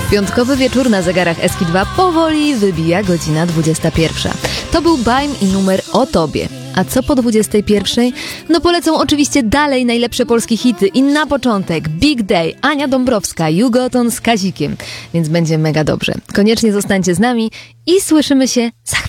Piątkowy wieczór na zegarach Eski2 powoli wybija godzina 21. To był Baim i numer O Tobie. A co po 21? No polecą oczywiście dalej najlepsze polskie hity i na początek Big Day, Ania Dąbrowska, Jugoton z Kazikiem. Więc będzie mega dobrze. Koniecznie zostańcie z nami i słyszymy się za chwilę.